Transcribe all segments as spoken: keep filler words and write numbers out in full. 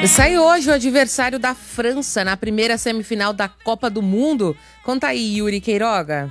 Sai hoje o adversário da França na primeira semifinal da Copa do Mundo. Conta aí, Yuri Queiroga.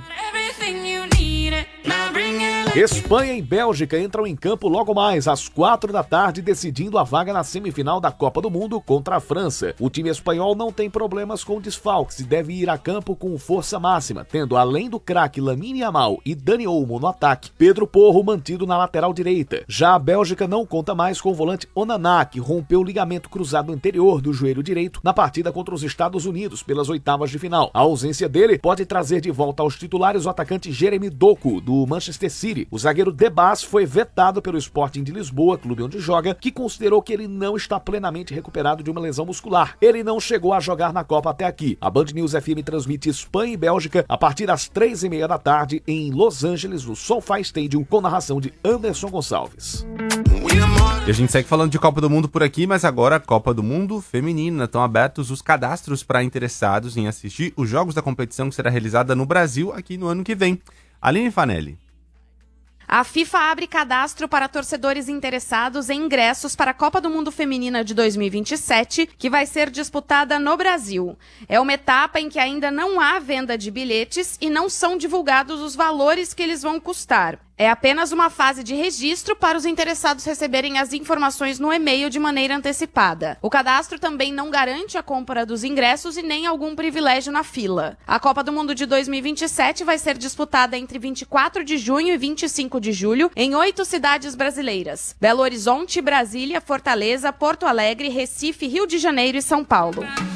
Espanha e Bélgica entram em campo logo mais às quatro da tarde, decidindo a vaga na semifinal da Copa do Mundo contra a França. O time espanhol não tem problemas com desfalques e deve ir a campo com força máxima, tendo além do craque Lamine Yamal e Dani Olmo no ataque, Pedro Porro mantido na lateral direita. Já a Bélgica não conta mais com o volante Onana, que rompeu o ligamento cruzado anterior do joelho direito na partida contra os Estados Unidos pelas oitavas de final. A ausência dele pode trazer de volta aos titulares o atacante Jeremy Doku, do Manchester City. O zagueiro Debas foi vetado pelo Sporting de Lisboa, clube onde joga, que considerou que ele não está plenamente recuperado de uma lesão muscular. Ele não chegou a jogar na Copa até aqui. A Band News F M transmite Espanha e Bélgica a partir das três e meia da tarde em Los Angeles, no SoFi Stadium, com narração de Anderson Gonçalves. E a gente segue falando de Copa do Mundo por aqui, mas agora Copa do Mundo feminina. Estão abertos os cadastros para interessados em assistir os jogos da competição que será realizada no Brasil aqui no ano que vem. Aline Fanelli. A FIFA abre cadastro para torcedores interessados em ingressos para a Copa do Mundo Feminina de dois mil e vinte e sete, que vai ser disputada no Brasil. É uma etapa em que ainda não há venda de bilhetes e não são divulgados os valores que eles vão custar. É apenas uma fase de registro para os interessados receberem as informações no e-mail de maneira antecipada. O cadastro também não garante a compra dos ingressos e nem algum privilégio na fila. A Copa do Mundo de dois mil e vinte e sete vai ser disputada entre vinte e quatro de junho e vinte e cinco de julho em oito cidades brasileiras: Belo Horizonte, Brasília, Fortaleza, Porto Alegre, Recife, Rio de Janeiro e São Paulo.